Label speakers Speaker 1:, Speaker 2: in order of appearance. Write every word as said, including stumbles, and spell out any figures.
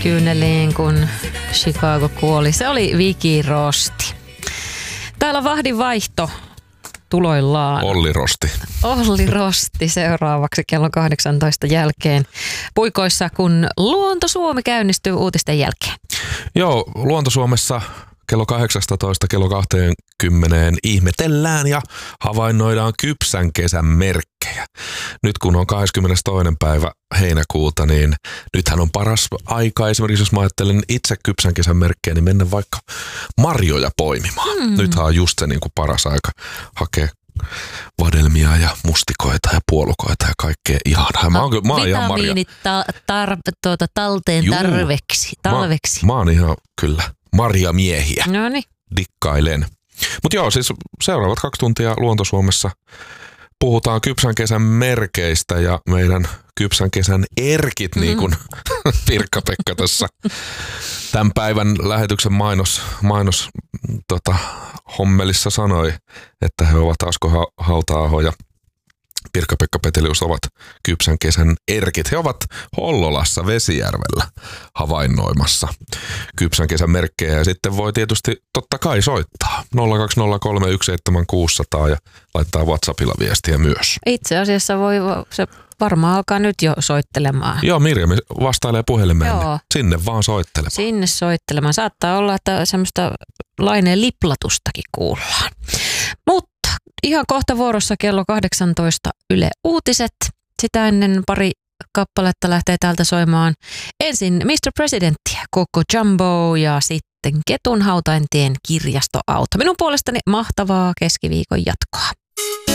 Speaker 1: kyyneliin, kun Chicago kuoli. Se oli Viki Rosti. Täällä vahdin vaihto tuloillaan.
Speaker 2: Olli Rosti.
Speaker 1: Olli Rosti seuraavaksi kello kahdeksantoista jälkeen puikoissa, kun Luonto Suomi käynnistyy uutisten jälkeen.
Speaker 2: Joo, Luonto Suomessa kello kahdeksastatoista kello kaksikymmentä ihmetellään ja havainnoidaan kypsän kesän merkkejä. Nyt kun on kahdeskymmenestoinen päivä heinäkuuta, niin nythän on paras aika. Esimerkiksi jos mä ajattelen itse kypsän kesän merkkejä, niin mennä vaikka marjoja poimimaan. Mm. Nythän on just se niin kuin paras aika hakea vadelmia ja mustikoita ja puolukoita ja kaikkea ihanaa. Mä oon, mä oon ihan marja.
Speaker 1: Vitamiinit ta- tar- tuota, talteen
Speaker 2: Juu,
Speaker 1: tarveksi, talveksi.
Speaker 2: Mä, mä oon ihan kyllä marjamiehiä.
Speaker 1: Noniin.
Speaker 2: Dikkailen. Mutta joo, siis seuraavat kaksi tuntia Luonto Suomessa puhutaan kypsän kesän merkeistä ja meidän kypsän kesän erkit, mm. niin kuin Pirkka-Pekka tässä tämän päivän lähetyksen mainos, mainos tota, hommelissa sanoi, että he ovat Asko Hauta-aho ja Pirkka-Pekka Petelius ovat kypsän kesän erkit. He ovat Hollolassa Vesijärvellä havainnoimassa kypsän kesän merkkejä ja sitten voi tietysti totta kai soittaa nolla kaksi nolla kolme yksi seitsemän kuusi nolla nolla ja laittaa WhatsAppilla viestiä myös.
Speaker 1: Itse asiassa voi se varmaan alkaa nyt jo soittelemaan.
Speaker 2: Joo, Mirjam vastailee puhelimeen.
Speaker 1: Joo.
Speaker 2: Sinne vaan soittelemaan.
Speaker 1: Sinne soittelemaan. Saattaa olla, että semmoista laineen liplatustakin kuullaan. Mutta ihan kohta vuorossa kello kahdeksantoista Yle Uutiset. Sitä ennen pari kappaletta lähtee täältä soimaan. Ensin mister Presidenttiä, Coco Jumbo ja sitten Ketun Hautaintien kirjastoauto. Minun puolestani mahtavaa keskiviikon jatkoa.